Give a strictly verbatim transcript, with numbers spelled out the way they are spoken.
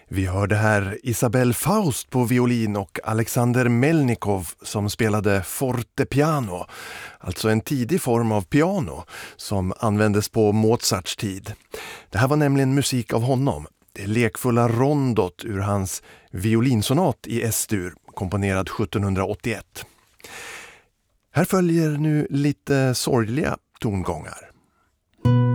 Vi hörde här Isabelle Faust på violin och Alexander Melnikov som spelade fortepiano, alltså en tidig form av piano som användes på Mozarts tid. Det här var nämligen musik av honom. Det lekfulla rondot ur hans violinsonat i S-dur, komponerad sjuttonhundraåttioett. Här följer nu lite sorgliga tongångar.